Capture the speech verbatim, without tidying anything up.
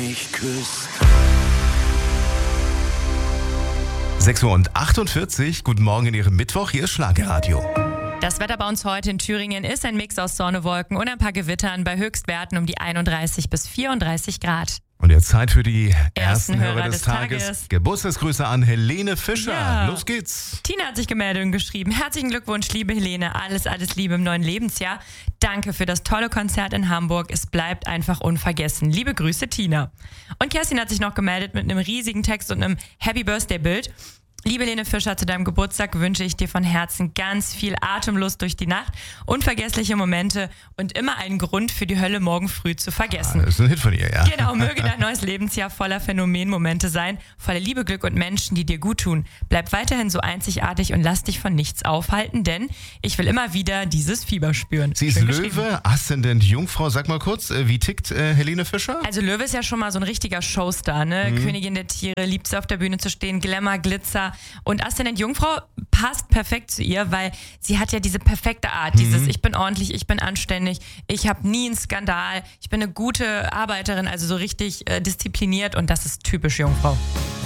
mich küsst. sechs Uhr achtundvierzig, guten Morgen in Ihrem Mittwoch, hier ist Schlagerradio. Das Wetter bei uns heute in Thüringen ist ein Mix aus Sonne, Wolken und ein paar Gewittern bei Höchstwerten um die einunddreißig bis vierunddreißig Grad. Und jetzt Zeit für die ersten, Ersten Hörer, Hörer des, des Tages. Tages. Geburtstagsgrüße an Helene Fischer. Ja. Los geht's. Tina hat sich gemeldet und geschrieben: Herzlichen Glückwunsch, liebe Helene. Alles, alles Liebe im neuen Lebensjahr. Danke für das tolle Konzert in Hamburg. Es bleibt einfach unvergessen. Liebe Grüße, Tina. Und Kerstin hat sich noch gemeldet mit einem riesigen Text und einem Happy Birthday-Bild. Liebe Helene Fischer, zu deinem Geburtstag wünsche ich dir von Herzen ganz viel Atemlust durch die Nacht, unvergessliche Momente und immer einen Grund für die Hölle morgen früh zu vergessen. Ah, das ist ein Hit von ihr, ja. Genau, möge dein neues Lebensjahr voller Phänomenmomente sein, voller Liebe, Glück und Menschen, die dir gut tun. Bleib weiterhin so einzigartig und lass dich von nichts aufhalten, denn ich will immer wieder dieses Fieber spüren. Sie ist Schön Löwe, geschrieben. Aszendent Jungfrau. Sag mal kurz, äh, wie tickt äh, Helene Fischer? Also Löwe ist ja schon mal so ein richtiger Showstar, ne? Mhm. Königin der Tiere, liebt es auf der Bühne zu stehen, Glamour, Glitzer. Und Aszendent Jungfrau passt perfekt zu ihr, weil sie hat ja diese perfekte Art, Mhm. dieses ich bin ordentlich, ich bin anständig, ich habe nie einen Skandal, ich bin eine gute Arbeiterin, also so richtig äh, diszipliniert und das ist typisch Jungfrau.